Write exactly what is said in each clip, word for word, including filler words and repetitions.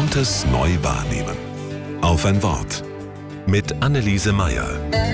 Gewohntes neu wahrnehmen. Auf ein Wort. Mit Anneliese Meyer.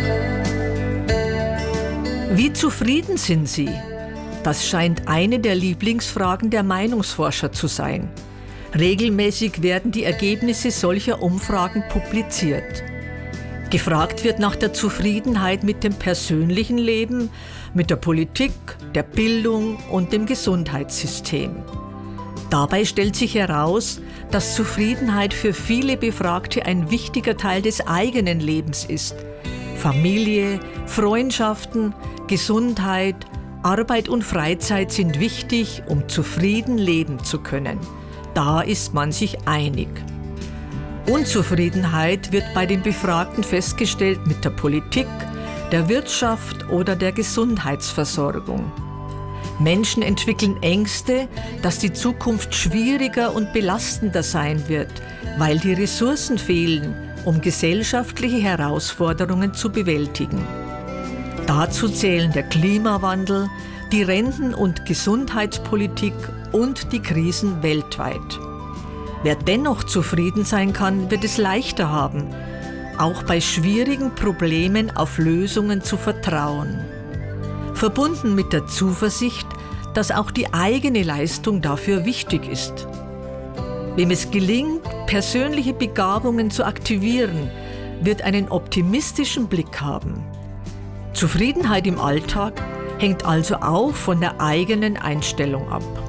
Wie zufrieden sind Sie? Das scheint eine der Lieblingsfragen der Meinungsforscher zu sein. Regelmäßig werden die Ergebnisse solcher Umfragen publiziert. Gefragt wird nach der Zufriedenheit mit dem persönlichen Leben, mit der Politik, der Bildung und dem Gesundheitssystem. Dabei stellt sich heraus, dass Zufriedenheit für viele Befragte ein wichtiger Teil des eigenen Lebens ist. Familie, Freundschaften, Gesundheit, Arbeit und Freizeit sind wichtig, um zufrieden leben zu können. Da ist man sich einig. Unzufriedenheit wird bei den Befragten festgestellt mit der Politik, der Wirtschaft oder der Gesundheitsversorgung. Menschen entwickeln Ängste, dass die Zukunft schwieriger und belastender sein wird, weil die Ressourcen fehlen, um gesellschaftliche Herausforderungen zu bewältigen. Dazu zählen der Klimawandel, die Renten- und Gesundheitspolitik und die Krisen weltweit. Wer dennoch zufrieden sein kann, wird es leichter haben, auch bei schwierigen Problemen auf Lösungen zu vertrauen. Verbunden mit der Zuversicht, dass auch die eigene Leistung dafür wichtig ist. Wem es gelingt, persönliche Begabungen zu aktivieren, wird einen optimistischen Blick haben. Zufriedenheit im Alltag hängt also auch von der eigenen Einstellung ab.